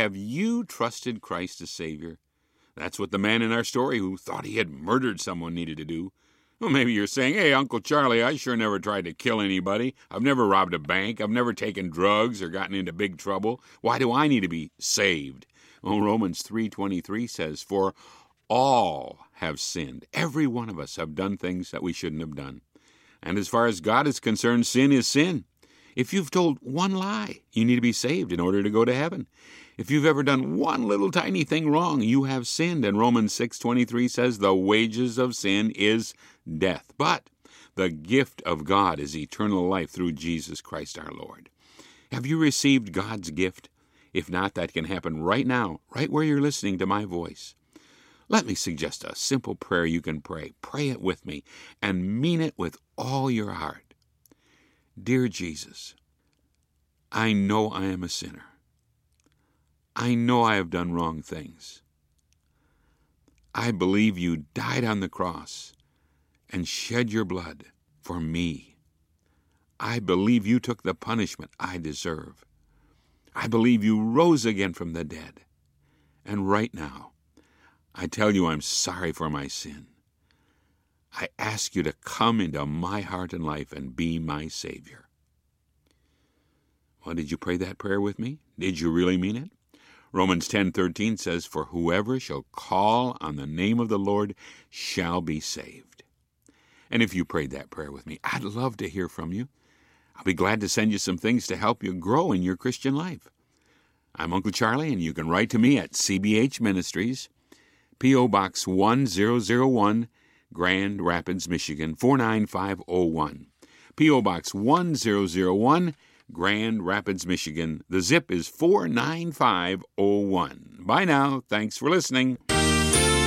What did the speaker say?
Have you trusted Christ as Savior? That's what the man in our story who thought he had murdered someone needed to do. Well, maybe you're saying, hey, Uncle Charlie, I sure never tried to kill anybody. I've never robbed a bank. I've never taken drugs or gotten into big trouble. Why do I need to be saved? Well, Romans 3:23 says, for all have sinned. Every one of us have done things that we shouldn't have done. And as far as God is concerned, sin is sin. If you've told one lie, you need to be saved in order to go to heaven. If you've ever done one little tiny thing wrong, you have sinned. And Romans 6:23 says, the wages of sin is death. But the gift of God is eternal life through Jesus Christ our Lord. Have you received God's gift? If not, that can happen right now, right where you're listening to my voice. Let me suggest a simple prayer you can pray. Pray it with me and mean it with all your heart. Dear Jesus, I know I am a sinner. I know I have done wrong things. I believe you died on the cross and shed your blood for me. I believe you took the punishment I deserve. I believe you rose again from the dead. And right now, I tell you I'm sorry for my sin. I ask you to come into my heart and life and be my Savior. Well, did you pray that prayer with me? Did you really mean it? Romans 10:13 says, for whoever shall call on the name of the Lord shall be saved. And if you prayed that prayer with me, I'd love to hear from you. I'll be glad to send you some things to help you grow in your Christian life. I'm Uncle Charlie, and you can write to me at CBH Ministries, P.O. Box 1001, Grand Rapids, Michigan, 49501. P.O. Box 1001, Grand Rapids, Michigan. The zip is 49501. Bye now. Thanks for listening.